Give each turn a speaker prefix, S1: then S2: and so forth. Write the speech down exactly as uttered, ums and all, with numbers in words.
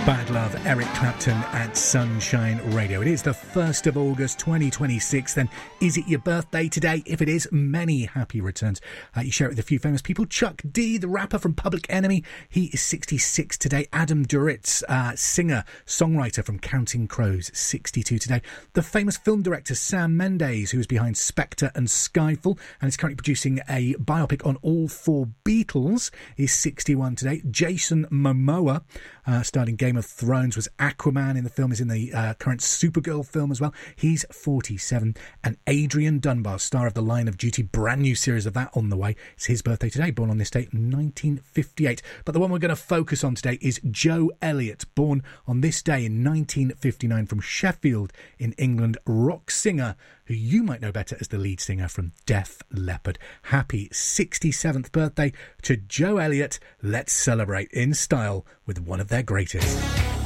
S1: Bad Love, Eric Clapton at Sunshine Radio. It is the first of August twenty twenty-six. Then is it your birthday today? If it is, many happy returns. Uh, you share it with a few famous people. Chuck D, the rapper from Public Enemy, he is sixty-six today. Adam Duritz, uh, singer, songwriter from Counting Crows, sixty-two today. The famous film director Sam Mendes, who is behind Spectre and Skyfall and is currently producing a biopic on all four Beatles, is sixty-one today. Jason Momoa, uh, starring Game of Thrones, was Aquaman in the film, is in the uh, current Supergirl film as well. He's forty-seven. And Adrian Dunbar, star of the Line of Duty, brand new series of that on the way. It's his birthday today, born on this date, nineteen fifty-eight. But the one we're going to focus on today is Joe Elliott, born on this day in nineteen fifty-nine from Sheffield in England, rock singer who you might know better as the lead singer from Def Leppard. Happy sixty-seventh birthday to Joe Elliott. Let's celebrate in style with one of their greatest.